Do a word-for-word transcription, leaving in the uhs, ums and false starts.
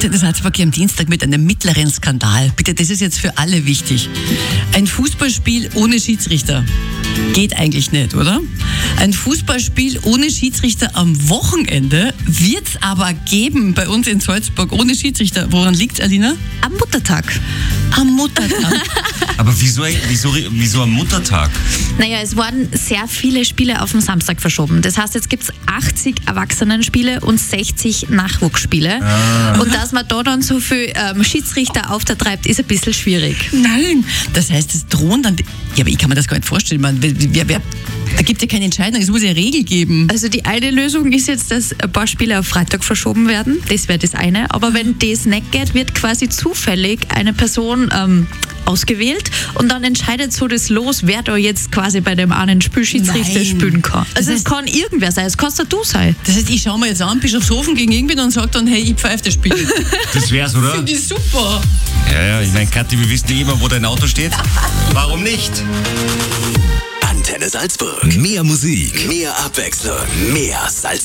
Antenne Salzburg am Dienstag mit einem mittleren Skandal. Bitte, das ist jetzt für alle wichtig. Ein Fußballspiel ohne Schiedsrichter geht eigentlich nicht, oder? Ein Fußballspiel ohne Schiedsrichter am Wochenende wird es aber geben bei uns in Salzburg ohne Schiedsrichter. Woran liegt es, Alina? Am Muttertag. Am Muttertag. Aber wieso, wieso, wieso am Muttertag? Naja, es wurden sehr viele Spiele auf den Samstag verschoben. Das heißt, jetzt gibt es achtzig Erwachsenenspiele und sechzig Nachwuchsspiele. Ah. Und dass man da dann so viel ähm, Schiedsrichter auftreibt, ist ein bisschen schwierig. Nein, das heißt, es drohen dann... Ja, aber ich kann mir das gar nicht vorstellen. Man, wer, wer, da gibt es ja keine Entscheidung, es muss ja Regel geben. Also die eine Lösung ist jetzt, dass ein paar Spiele auf Freitag verschoben werden. Das wäre das eine. Aber wenn das nicht geht, wird quasi zufällig eine Person ähm, ausgewählt und dann entscheidet so das Los, wer da jetzt quasi bei dem einen Spielschiedsrichter Nein. spielen kann. Also Das es kann irgendwer sein, es kannst du sein. Das heißt, ich schaue mir jetzt an, Bischofshofen gegen irgendwen und sage dann, hey, ich pfeife das Spiel. Das wär's, oder? Finde ich super. Ja, ja, ich meine, Kathi, wir wissen ja immer, wo dein Auto steht. Warum nicht? Antenne Salzburg. Mehr Musik, mehr Abwechslung, mehr Salzburg.